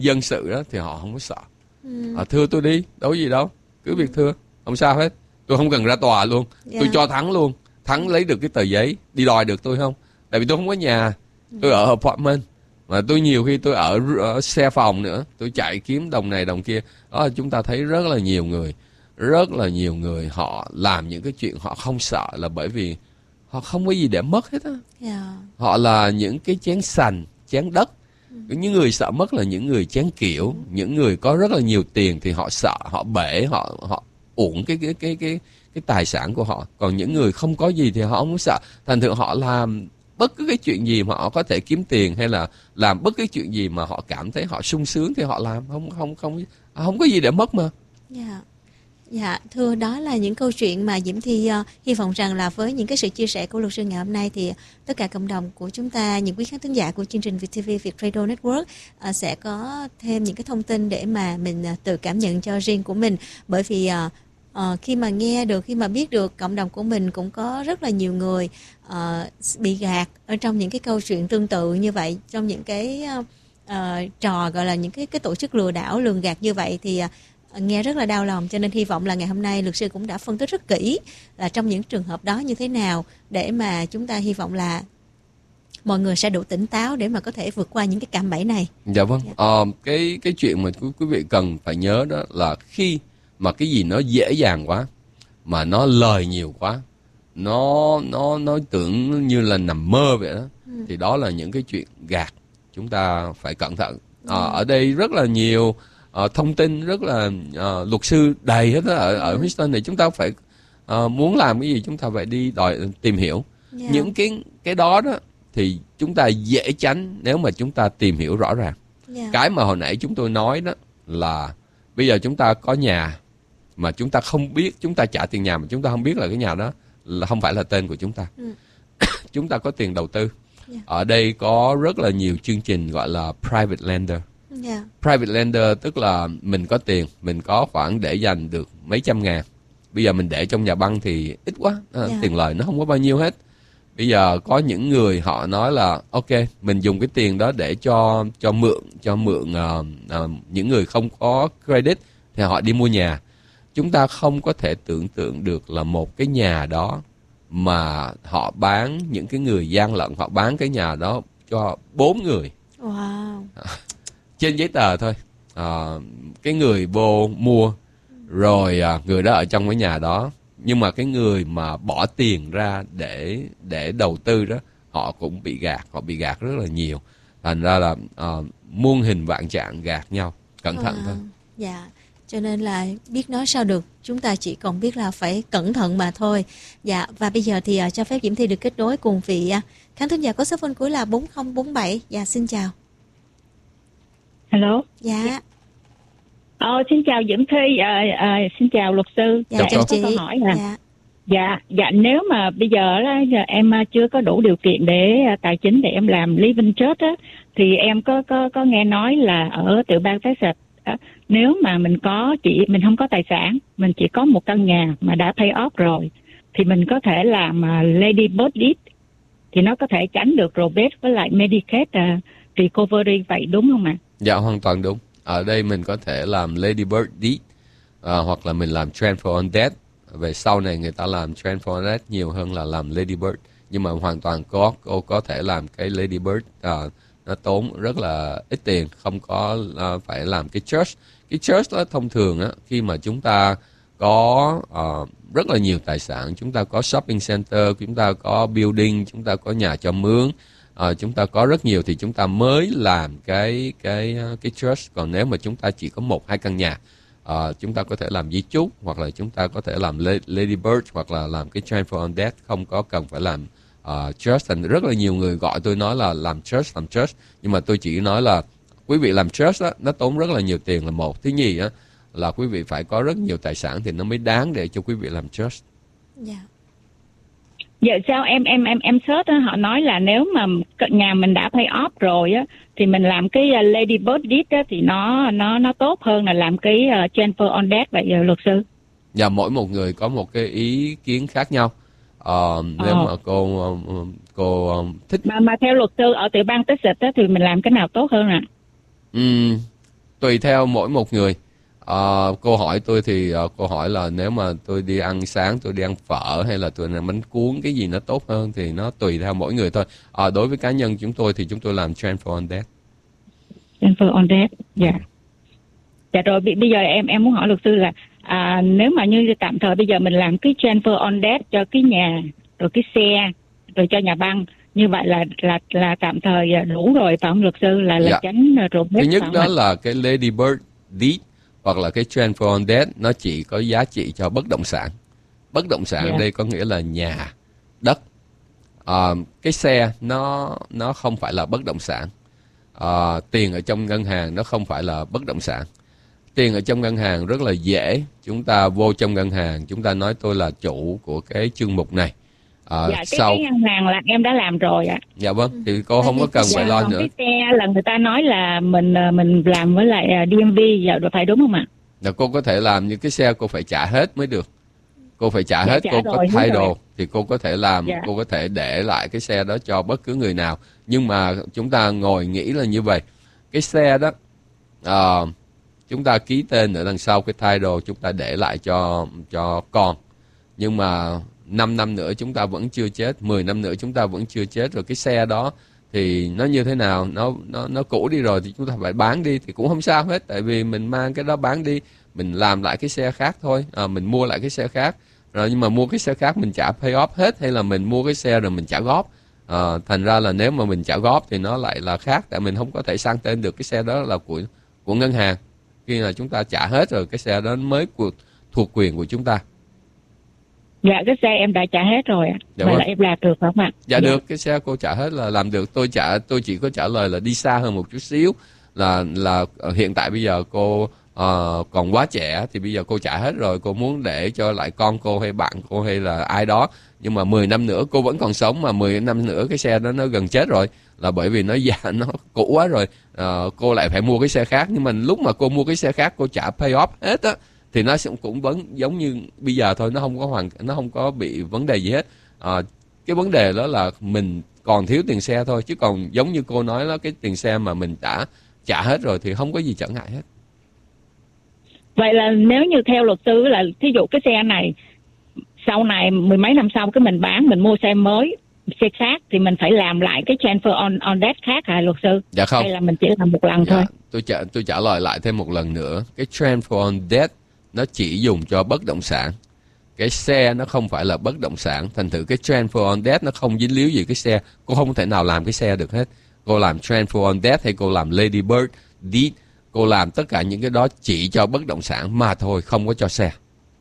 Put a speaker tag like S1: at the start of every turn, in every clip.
S1: dân sự đó thì họ không có sợ. Thưa tôi đi, đâu có gì đâu, cứ việc thưa, không sao hết. Tôi không cần ra tòa luôn, tôi cho thắng luôn. Thắng lấy được cái tờ giấy, đi đòi được tôi không? Tại vì tôi không có nhà, tôi ở apartment. Mà tôi nhiều khi tôi ở xe phòng nữa, tôi chạy kiếm đồng này đồng kia. Đó, chúng ta thấy rất là nhiều người họ làm những cái chuyện họ không sợ là bởi vì họ không có gì để mất hết á. Họ là những cái chén sành, chén đất. Những người sợ mất là những người chén kiểu, những người có rất là nhiều tiền thì họ sợ, họ bể, họ uổng cái tài sản của họ. Còn những người không có gì thì họ không sợ. Thành thử họ làm bất cứ cái chuyện gì mà họ có thể kiếm tiền, hay là làm bất cứ chuyện gì mà họ cảm thấy họ sung sướng thì họ làm, không có gì để mất mà.
S2: Dạ, thưa, đó là những câu chuyện mà Diễm Thi hy vọng rằng là với những cái sự chia sẻ của luật sư ngày hôm nay thì tất cả cộng đồng của chúng ta, những quý khán thính giả của chương trình VTV Việt Radio Network sẽ có thêm những cái thông tin để mà mình tự cảm nhận cho riêng của mình. Bởi vì khi mà nghe được, khi mà biết được cộng đồng của mình cũng có rất là nhiều người bị gạt ở trong những cái câu chuyện tương tự như vậy, trong những cái trò gọi là những cái tổ chức lừa đảo, lường gạt như vậy thì nghe rất là đau lòng. Cho nên hy vọng là ngày hôm nay luật sư cũng đã phân tích rất kỹ là trong những trường hợp đó như thế nào, để mà chúng ta hy vọng là mọi người sẽ đủ tỉnh táo để mà có thể vượt qua những cái cạm bẫy này.
S1: Dạ vâng. Cái chuyện mà quý vị cần phải nhớ đó là khi mà cái gì nó dễ dàng quá, mà nó lời nhiều quá, nó tưởng như là nằm mơ vậy đó, thì đó là những cái chuyện gạt. Chúng ta phải cẩn thận. Ở đây rất là nhiều thông tin, rất là luật sư đầy hết đó, ở Houston này. Chúng ta phải muốn làm cái gì chúng ta phải đi tìm hiểu. Những cái đó thì chúng ta dễ tránh nếu mà chúng ta tìm hiểu rõ ràng. Cái mà hồi nãy chúng tôi nói đó là bây giờ chúng ta có nhà mà chúng ta không biết, chúng ta trả tiền nhà mà chúng ta không biết là cái nhà đó là không phải là tên của chúng ta. Chúng ta có tiền đầu tư. Ở đây có rất là nhiều chương trình gọi là private lender. Private lender tức là mình có tiền, mình có khoảng để dành được mấy trăm ngàn. Bây giờ mình để trong nhà băng thì ít quá, tiền lời nó không có bao nhiêu hết. Bây giờ có những người họ nói là ok, mình dùng cái tiền đó để cho mượn những người không có credit thì họ đi mua nhà. Chúng ta không có thể tưởng tượng được là một cái nhà đó mà họ bán, những cái người gian lận, họ bán cái nhà đó cho 4 người. Trên giấy tờ thôi. Cái người vô mua rồi, người đó ở trong cái nhà đó, nhưng mà cái người mà bỏ tiền ra để đầu tư đó, họ cũng bị gạt, họ bị gạt rất là nhiều. Thành ra là muôn hình vạn trạng gạt nhau, cẩn thận thôi.
S2: Dạ, cho nên là biết nói sao được, chúng ta chỉ còn biết là phải cẩn thận mà thôi. Dạ, và bây giờ thì cho phép Diễm Thi được kết nối cùng vị khán thính giả có số phone cuối là 4047. Dạ, xin chào.
S3: Hello.
S2: Dạ.
S3: Xin chào Diễm Thi, xin chào luật sư.
S2: Dạ, chào chị.
S3: Câu hỏi nè. Dạ, nếu mà bây giờ em chưa có đủ điều kiện để tài chính để em làm living trust á, thì em có nghe nói là ở tiểu bang Texas, nếu mà mình không có tài sản, mình chỉ có một căn nhà mà đã pay off rồi, thì mình có thể làm Lady Bird Deed, thì nó có thể tránh được probate với lại Medicaid recovery, vậy đúng không ạ?
S1: Dạ, hoàn toàn đúng. Ở đây mình có thể làm Lady Bird Deed, hoặc là mình làm Transfer on Death. Về sau này người ta làm Transfer on Death nhiều hơn là làm Lady Bird. Nhưng mà hoàn toàn có thể làm cái Lady Bird, nó tốn rất là ít tiền, không có phải làm cái church. Cái church đó thông thường á, khi mà chúng ta có rất là nhiều tài sản, chúng ta có shopping center, chúng ta có building, chúng ta có nhà cho mướn, chúng ta có rất nhiều thì chúng ta mới làm cái church. Còn nếu mà chúng ta chỉ có 1-2 căn nhà, chúng ta có thể làm di chúc, hoặc là chúng ta có thể làm Lady Bird, hoặc là làm cái Transfer on Death, không có cần phải làm church. Thành rất là nhiều người gọi tôi nói là làm church. Nhưng mà tôi chỉ nói là quý vị làm church đó, nó tốn rất là nhiều tiền là một. Thứ nhì á, là quý vị phải có rất nhiều tài sản thì nó mới đáng để cho quý vị làm church.
S2: Dạ.
S3: Dạ, sao em search á, họ nói là nếu mà nhà mình đã pay off rồi á, thì mình làm cái Lady Bird Deed á, thì nó tốt hơn là làm cái Transfer on Death, vậy luật sư?
S1: Dạ, mỗi một người có một cái ý kiến khác nhau. Nếu mà cô thích
S3: mà theo luật sư ở tiểu bang Texas á, thì mình làm cái nào tốt hơn ạ?
S1: tùy theo mỗi một người. Cô hỏi tôi thì cô hỏi là nếu mà tôi đi ăn sáng, tôi đi ăn phở hay là tôi ăn bánh cuốn, cái gì nó tốt hơn thì nó tùy theo mỗi người thôi. Đối với cá nhân chúng tôi thì chúng tôi làm transfer on that.
S3: Transfer on that, dạ. Dạ rồi, bây giờ em muốn hỏi luật sư là nếu mà như tạm thời bây giờ mình làm cái transfer on that cho cái nhà, rồi cái xe, rồi cho nhà băng, như vậy là tạm thời đủ rồi phải không luật sư, là tránh rụng hết.
S1: Thứ nhất đó là cái Lady Bird Deed hoặc là cái transfer on that, nó chỉ có giá trị cho bất động sản. Bất động sản ở đây có nghĩa là nhà, đất. Cái xe nó không phải là bất động sản. Tiền ở trong ngân hàng nó không phải là bất động sản. Tiền ở trong ngân hàng rất là dễ. Chúng ta vô trong ngân hàng, chúng ta nói tôi là chủ của cái chương mục này.
S3: Cái ngân hàng là em đã làm rồi ạ.
S1: Dạ vâng, thì cô không có cần phải lo nữa.
S3: Cái xe là người ta nói là mình làm với lại DMV, giờ phải đúng không ạ?
S1: Cô có thể làm nhưng cái xe cô phải trả hết mới được. Cô phải trả hết, cô có thay đồ thì cô có thể làm, cô có thể để lại cái xe đó cho bất cứ người nào. Nhưng mà chúng ta ngồi nghĩ là như vậy. Cái xe đó, chúng ta ký tên ở đằng sau cái title, chúng ta để lại cho con. Nhưng mà 5 năm nữa chúng ta vẫn chưa chết, 10 năm nữa chúng ta vẫn chưa chết, rồi cái xe đó thì nó như thế nào, nó cũ đi rồi thì chúng ta phải bán đi thì cũng không sao hết, tại vì mình mang cái đó bán đi, mình làm lại cái xe khác thôi, mình mua lại cái xe khác. Rồi nhưng mà mua cái xe khác mình trả pay off hết, hay là mình mua cái xe rồi mình trả góp. Thành ra là nếu mà mình trả góp thì nó lại là khác, tại mình không có thể sang tên được cái xe đó là của ngân hàng. Khi là chúng ta trả hết rồi cái xe đó mới thuộc quyền của chúng ta.
S3: Dạ, cái xe em đã trả hết rồi ạ. Vậy là em làm được phải không ạ?
S1: Dạ được, cái xe cô trả hết là làm được. Tôi chỉ có trả lời là đi xa hơn một chút xíu, là hiện tại bây giờ cô còn quá trẻ thì bây giờ cô trả hết rồi, cô muốn để cho lại con cô hay bạn cô hay là ai đó, nhưng mà 10 năm nữa cô vẫn còn sống, mà 10 năm nữa cái xe đó nó gần chết rồi, là bởi vì nó già, nó cũ quá rồi, cô lại phải mua cái xe khác. Nhưng mà lúc mà cô mua cái xe khác cô trả pay off hết á thì nó cũng vẫn giống như bây giờ thôi, nó không có bị vấn đề gì hết. Cái vấn đề đó là mình còn thiếu tiền xe thôi, chứ còn giống như cô nói đó, cái tiền xe mà mình đã trả hết rồi thì không có gì trở ngại hết.
S3: Vậy là nếu như theo luật sư là thí dụ cái xe này sau này 10 mấy năm sau cái mình bán, mình mua xe mới, xe khác thì mình phải làm lại cái transfer on that khác hả luật sư?
S1: Dạ không.
S3: Hay là mình chỉ làm một lần thôi?
S1: Tôi trả lời lại thêm một lần nữa. Cái transfer on that nó chỉ dùng cho bất động sản. Cái xe nó không phải là bất động sản. Thành thử cái transfer on that nó không dính líu gì cái xe. Cô không thể nào làm cái xe được hết. Cô làm transfer on that hay cô làm Lady Bird Deed, cô làm tất cả những cái đó chỉ cho bất động sản mà thôi, không có cho xe.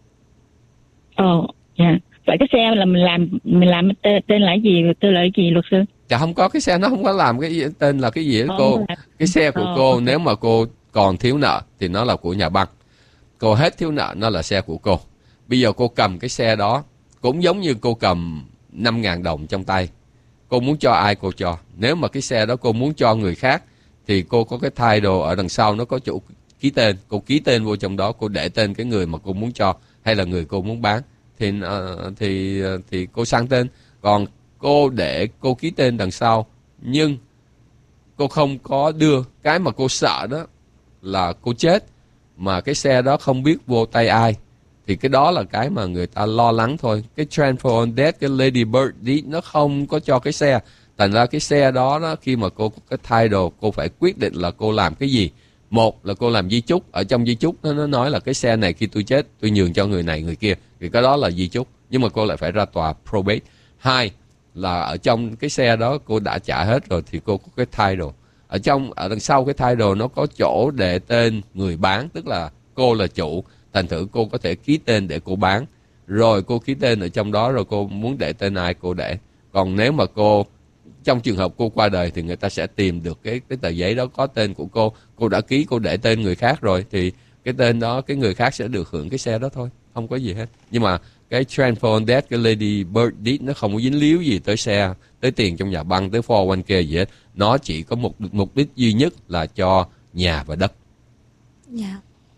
S3: Vậy cái xe là mình làm tên là gì? Tên là gì luật sư?
S1: Dạ không có, cái xe nó không có làm cái tên là cái gì đó cô. Cái xe của cô nếu mà cô còn thiếu nợ thì nó là của nhà băng. Cô hết thiếu nợ nó là xe của cô. Bây giờ cô cầm cái xe đó cũng giống như cô cầm 5.000 đồng trong tay. Cô muốn cho ai cô cho. Nếu mà cái xe đó cô muốn cho người khác thì cô có cái title ở đằng sau, nó có chủ ký tên. Cô ký tên vô trong đó, cô để tên cái người mà cô muốn cho hay là người cô muốn bán. Thì cô sang tên. Còn cô để cô ký tên đằng sau nhưng cô không có đưa. Cái mà cô sợ đó là cô chết mà cái xe đó không biết vô tay ai, thì cái đó là cái mà người ta lo lắng thôi. Cái transfer on that, cái Lady Bird Deed nó không có cho cái xe. Thành ra cái xe đó khi mà cô có cái title, cô phải quyết định là cô làm cái gì. Một là cô làm di chúc. Ở trong di chúc nó nói là cái xe này khi tôi chết tôi nhường cho người này người kia, thì cái đó là di chúc, nhưng mà cô lại phải ra tòa probate. Hai là ở trong cái xe đó cô đã trả hết rồi thì cô có cái title. Ở đằng sau cái title nó có chỗ để tên người bán, tức là cô là chủ, thành thử cô có thể ký tên để cô bán. Rồi cô ký tên ở trong đó, rồi cô muốn để tên ai cô để. Còn nếu mà trong trường hợp cô qua đời thì người ta sẽ tìm được cái tờ giấy đó có tên của cô đã ký, cô để tên người khác rồi thì cái tên đó cái người khác sẽ được hưởng cái xe đó thôi, không có gì hết. Nhưng mà cái transfer on that, cái Lady Bird Deed nó không có dính líu gì tới xe, tới tiền trong nhà băng, tới 401k gì hết. Nó chỉ có mục đích duy nhất là cho nhà và đất.
S2: Dạ.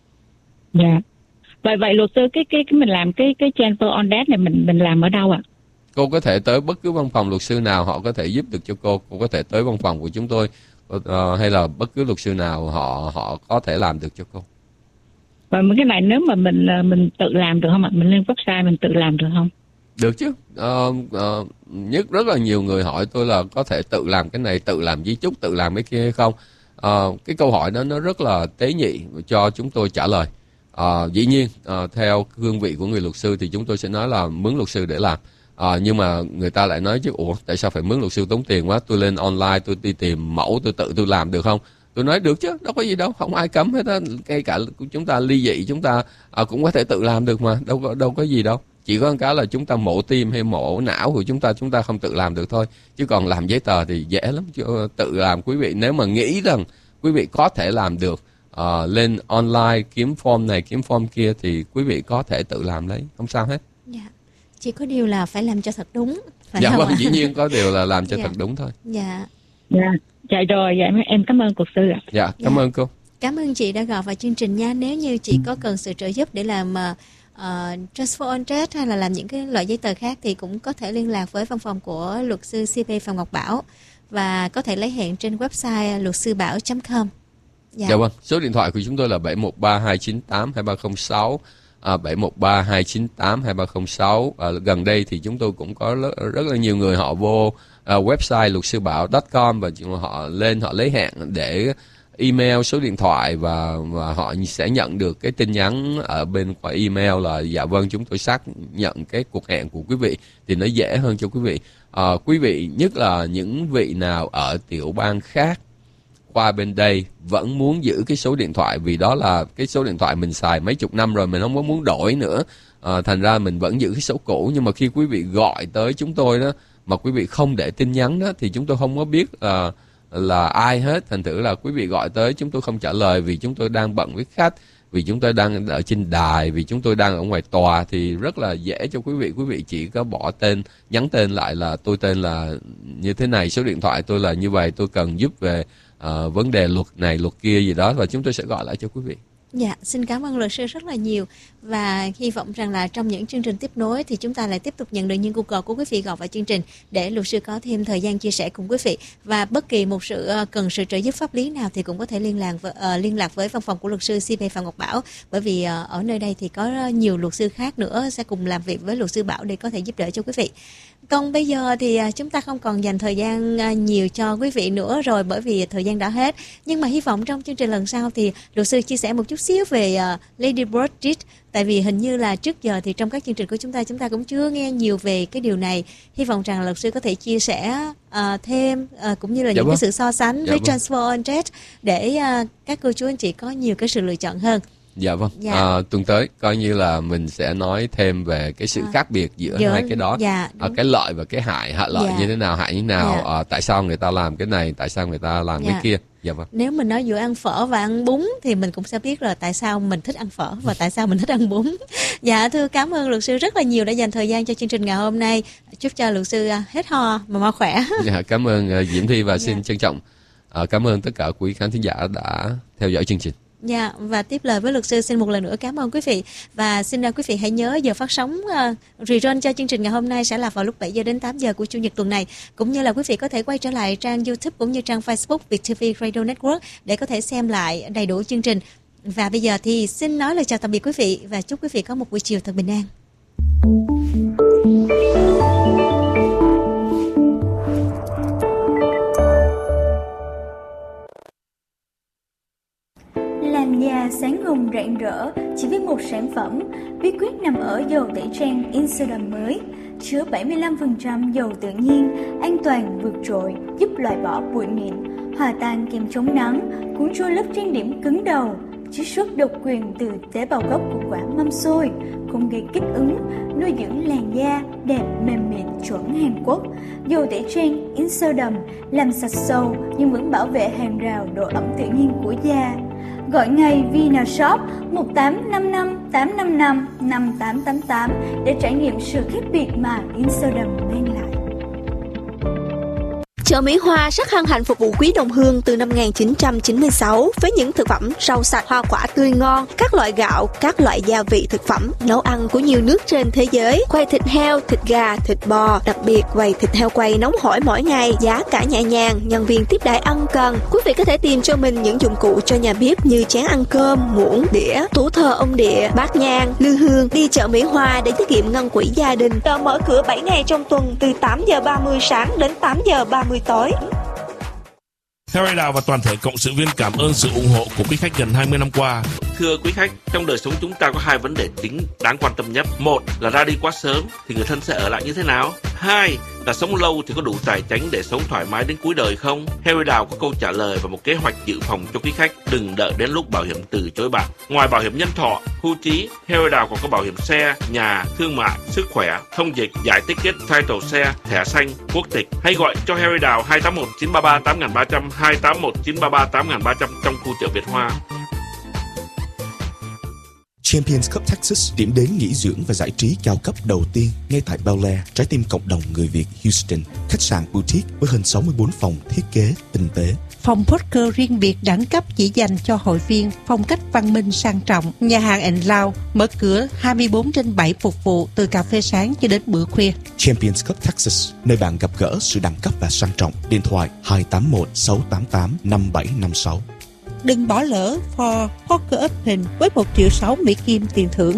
S3: Vậy luật sư cái mình làm cái transfer on that này mình làm ở đâu ạ?
S1: Cô có thể tới bất cứ văn phòng luật sư nào họ có thể giúp được cho cô. Cô có thể tới văn phòng của chúng tôi. hay là bất cứ luật sư nào họ có thể làm được cho cô.
S3: Và cái này nếu mà mình tự làm được không ạ? Mình lên website mình tự làm được không?
S1: Được chứ. Nhất rất là nhiều người hỏi tôi là có thể tự làm cái này, tự làm di chúc, tự làm cái kia hay không. Cái câu hỏi đó nó rất là tế nhị cho chúng tôi trả lời. Dĩ nhiên theo cương vị của người luật sư thì chúng tôi sẽ nói là mướn luật sư để làm. Nhưng mà người ta lại nói chứ tại sao phải mướn luật sư tốn tiền quá, tôi lên online tôi đi tìm mẫu tôi làm được không? Tôi nói được chứ, đâu có gì đâu, không ai cấm hết á. Ngay cả chúng ta ly dị chúng ta cũng có thể tự làm được mà, đâu có gì đâu. Chỉ có một cái là chúng ta mổ tim hay mổ não của chúng ta không tự làm được thôi. Chứ còn làm giấy tờ thì dễ lắm, chứ tự làm. Quý vị nếu mà nghĩ rằng quý vị có thể làm được, lên online kiếm form này kiếm form kia thì quý vị có thể tự làm lấy, không sao hết.
S2: Dạ. Chỉ có điều là phải làm cho thật đúng.
S1: Dạ vâng, dĩ nhiên có điều là làm cho thật đúng thôi.
S2: Dạ.
S3: Dạ rồi, dạ em cảm ơn luật sư ạ.
S1: Dạ, cảm ơn cô.
S2: Cảm ơn chị đã gọi vào chương trình nha. Nếu như chị có cần sự trợ giúp để làm transfer on trade hay là làm những cái loại giấy tờ khác thì cũng có thể liên lạc với văn phòng của luật sư CP Phạm Ngọc Bảo và có thể lấy hẹn trên website lutsibảo.com.
S1: Dạ vâng, số điện thoại của chúng tôi là 713-298-2306, 713-298-2306. Gần đây thì chúng tôi cũng có rất là nhiều người họ vô website lutsibảo.com và họ lấy hẹn để email số điện thoại và họ sẽ nhận được cái tin nhắn ở bên qua email là dạ vâng chúng tôi xác nhận cái cuộc hẹn của quý vị, thì nó dễ hơn cho quý vị. Quý vị nhất là những vị nào ở tiểu bang khác qua bên đây vẫn muốn giữ cái số điện thoại, vì đó là cái số điện thoại mình xài mấy chục năm rồi, mình không có muốn đổi nữa. Thành ra mình vẫn giữ cái số cũ, nhưng mà khi quý vị gọi tới chúng tôi đó mà quý vị không để tin nhắn đó thì chúng tôi không có biết là ai hết. Thành thử là quý vị gọi tới chúng tôi không trả lời vì chúng tôi đang bận với khách, vì chúng tôi đang ở trên đài, vì chúng tôi đang ở ngoài tòa, thì rất là dễ cho quý vị chỉ có bỏ tên, nhắn tên lại là tôi tên là như thế này, số điện thoại tôi là như vậy, tôi cần giúp về vấn đề luật này luật kia gì đó, và chúng tôi sẽ gọi lại cho quý vị.
S2: Dạ, xin cảm ơn luật sư rất là nhiều và hy vọng rằng là trong những chương trình tiếp nối thì chúng ta lại tiếp tục nhận được những cuộc gọi của quý vị gọi vào chương trình để luật sư có thêm thời gian chia sẻ cùng quý vị, và bất kỳ một cần sự trợ giúp pháp lý nào thì cũng có thể liên lạc với văn phòng của luật sư CP Phạm Ngọc Bảo, bởi vì ở nơi đây thì có nhiều luật sư khác nữa sẽ cùng làm việc với luật sư Bảo để có thể giúp đỡ cho quý vị. Còn bây giờ thì chúng ta không còn dành thời gian nhiều cho quý vị nữa rồi, bởi vì thời gian đã hết. Nhưng mà hy vọng trong chương trình lần sau thì luật sư chia sẻ một chút xíu về Lady Bird Deed. Tại vì hình như là trước giờ thì trong các chương trình của chúng ta cũng chưa nghe nhiều về cái điều này. Hy vọng rằng luật sư có thể chia sẻ thêm cũng như là những cái sự so sánh với Transfer on Trade để các cô chú anh chị có nhiều cái sự lựa chọn hơn.
S1: Dạ vâng, tuần tới coi như là mình sẽ nói thêm về cái sự khác biệt giữa hai cái đó, cái lợi và cái hại lợi như thế nào, hại như thế nào, tại sao người ta làm cái này, tại sao người ta làm cái kia. Dạ vâng.
S2: Nếu mình nói giữa ăn phở và ăn bún thì mình cũng sẽ biết là tại sao mình thích ăn phở và tại sao mình thích ăn bún. Dạ thưa, cảm ơn luật sư rất là nhiều đã dành thời gian cho chương trình ngày hôm nay. Chúc cho luật sư hết ho mà mau khỏe.
S1: Dạ, cảm ơn Diễm Thi và xin trân trọng cảm ơn tất cả quý khán thính giả đã theo dõi chương trình.
S2: Dạ, và tiếp lời với luật sư xin một lần nữa cảm ơn quý vị, và xin quý vị hãy nhớ giờ phát sóng rerun cho chương trình ngày hôm nay sẽ là vào lúc 7 giờ đến 8 giờ của Chủ nhật tuần này, cũng như là quý vị có thể quay trở lại trang YouTube cũng như trang Facebook VietTV Radio Network để có thể xem lại đầy đủ chương trình. Và bây giờ thì xin nói lời chào tạm biệt quý vị và chúc quý vị có một buổi chiều thật bình an.
S4: Làn da sáng hồng rạng rỡ chỉ với một sản phẩm, bí quyết nằm ở dầu tẩy trang Insodam mới, chứa 75% dầu tự nhiên, an toàn vượt trội, giúp loại bỏ bụi mịn, hòa tan kem chống nắng, cuốn trôi lớp trang điểm cứng đầu, chiết xuất độc quyền từ tế bào gốc của quả mâm xôi, không gây kích ứng, nuôi dưỡng làn da đẹp mềm mịn chuẩn Hàn Quốc. Dầu tẩy trang Insodam làm sạch sâu nhưng vẫn bảo vệ hàng rào độ ẩm tự nhiên của da. Gọi ngay Vina Shop 1855 855 5888 để trải nghiệm sự khác biệt mà Insodam mang lại.
S5: Chợ Mỹ Hoa rất hân hạnh phục vụ quý đồng hương từ năm 1996 với những thực phẩm rau sạch, hoa quả tươi ngon, các loại gạo, các loại gia vị thực phẩm, nấu ăn của nhiều nước trên thế giới, quầy thịt heo, thịt gà, thịt bò, đặc biệt quầy thịt heo quay nóng hổi mỗi ngày, giá cả nhẹ nhàng, nhân viên tiếp đãi ân cần. Quý vị có thể tìm cho mình những dụng cụ cho nhà bếp như chén ăn cơm, muỗng, đĩa, tủ thờ ông địa, bát nhang, lư hương. Đi chợ Mỹ Hoa để tiết kiệm ngân quỹ gia đình. Chợ mở cửa 7 ngày trong tuần từ 8:30 sáng đến 8:30 tối.
S6: Harry Đào và toàn thể cộng sự viên cảm ơn sự ủng hộ của quý khách gần 20 năm qua. Thưa quý khách, trong đời sống chúng ta có hai vấn đề chính đáng quan tâm nhất. Một là ra đi quá sớm thì người thân sẽ ở lại như thế nào? Hai là sống lâu thì có đủ tài chánh để sống thoải mái đến cuối đời không? Harry Đào có câu trả lời và một kế hoạch dự phòng cho quý khách. Đừng đợi đến lúc bảo hiểm từ chối bạn. Ngoài bảo hiểm nhân thọ, hưu trí, Harry Đào còn có bảo hiểm xe, nhà, thương mại, sức khỏe, thông dịch, giải ticket, title xe, thẻ xanh, quốc tịch. Hãy gọi cho Harry Đào 281 933 8300 281 933 8300 trong khu chợ Việt Hoa.
S7: Champions Cup Texas, điểm đến nghỉ dưỡng và giải trí cao cấp đầu tiên ngay tại Bel Air, trái tim cộng đồng người Việt Houston. Khách sạn boutique với hơn 64 phòng thiết kế tinh tế.
S8: Phòng poker riêng biệt đẳng cấp chỉ dành cho hội viên, phong cách văn minh sang trọng. Nhà hàng and Lounge mở cửa 24/7 phục vụ từ cà phê sáng cho đến bữa khuya.
S7: Champions Cup Texas, nơi bạn gặp gỡ sự đẳng cấp và sang trọng. Điện thoại 281 688 5756.
S8: Đừng bỏ lỡ For Poker Open với 1,6 triệu Mỹ Kim tiền thưởng.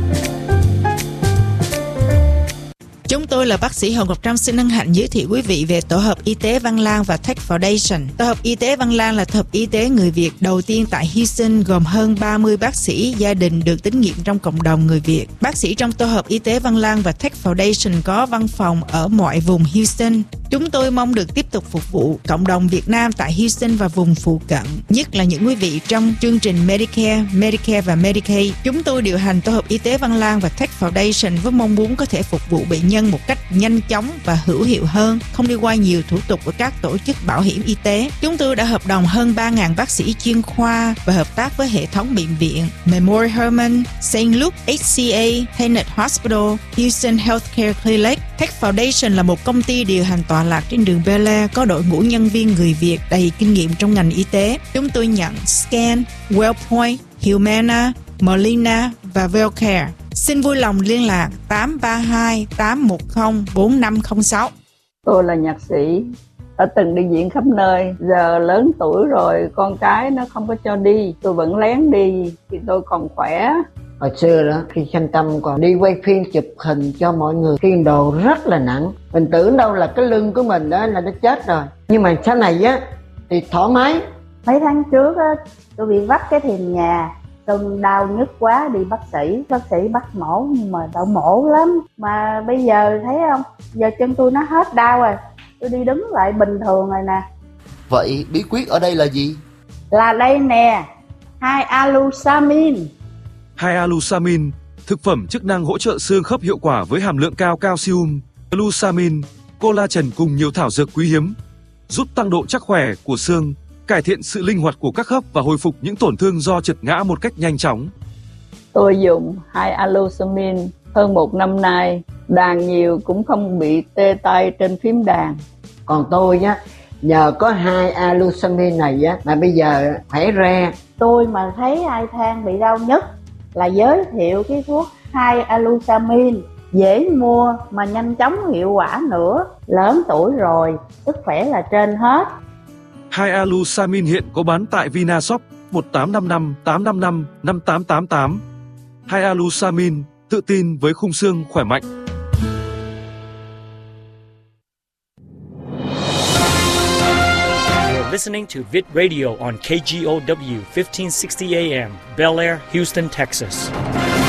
S9: Chúng tôi là bác sĩ Hồng Ngọc Trâm xin hân hạnh giới thiệu quý vị về Tổ hợp Y tế Văn Lang và Tech Foundation. Tổ hợp Y tế Văn Lang là tổ hợp y tế người Việt đầu tiên tại Houston, gồm hơn 30 bác sĩ gia đình được tín nhiệm trong cộng đồng người Việt. Bác sĩ trong Tổ hợp Y tế Văn Lang và Tech Foundation có văn phòng ở mọi vùng Houston. Chúng tôi mong được tiếp tục phục vụ cộng đồng Việt Nam tại Houston và vùng phụ cận, nhất là những quý vị trong chương trình Medicare và Medicaid. Chúng tôi điều hành Tổ hợp Y tế Văn Lang và Tech Foundation với mong muốn có thể phục vụ bệnh nhân một cách nhanh chóng và hữu hiệu hơn, không đi qua nhiều thủ tục của các tổ chức bảo hiểm y tế. Chúng tôi đã hợp đồng hơn 3.000 bác sĩ chuyên khoa và hợp tác với hệ thống bệnh viện Memorial Hermann, St. Luke, HCA, Tenet Hospital, Houston Healthcare Clinic. Tech Foundation là một công ty điều hành tọa lạc trên đường Bel Air, có đội ngũ nhân viên người Việt đầy kinh nghiệm trong ngành y tế. Chúng tôi nhận Scan, Wellpoint, Humana, Molina và Wellcare. Xin vui lòng liên lạc 832-810-4506.
S10: Tôi là nhạc sĩ, đã từng đi diễn khắp nơi. Giờ lớn tuổi rồi, con cái nó không có cho đi, tôi vẫn lén đi thì tôi còn khỏe.
S11: Hồi xưa đó, khi Thanh Tâm còn đi quay phim chụp hình cho mọi người, kiên đồ rất là nặng. Mình tưởng đâu là cái lưng của mình đó là nó chết rồi. Nhưng mà sau này á, thì thoải mái.
S12: Mấy tháng trước á, tôi bị vắt cái thềm nhà. Từng đau nhức quá đi bác sĩ bắt mổ nhưng mà đau mổ lắm. Mà bây giờ thấy không, giờ chân tôi nó hết đau rồi, tôi đi đứng lại bình thường rồi nè.
S13: Vậy bí quyết ở đây là gì?
S12: Là đây nè, 2-alusamin.
S14: 2-alusamin, thực phẩm chức năng hỗ trợ xương khớp hiệu quả với hàm lượng cao calcium, glusamin, collagen cùng nhiều thảo dược quý hiếm, giúp tăng độ chắc khỏe của xương, cải thiện sự linh hoạt của các khớp và hồi phục những tổn thương do trượt ngã một cách nhanh chóng.
S10: Tôi dùng 2-alusamin hơn 1 năm nay, đàn nhiều cũng không bị tê tay trên phím đàn.
S11: Còn tôi á, nhờ có 2-alusamin này á, mà bây giờ khỏe ra.
S12: Tôi mà thấy ai than bị đau nhức là giới thiệu cái thuốc 2-alusamin, dễ mua mà nhanh chóng hiệu quả nữa. Lớn tuổi rồi, sức khỏe là trên hết.
S14: 2-alusamin hiện có bán tại Vinashop 1855 855 5888. 2-alusamin, tự tin với khung xương khỏe mạnh.
S15: You're listening to Vid Radio on KGOW 1560 AM, Bel Air, Houston, Texas.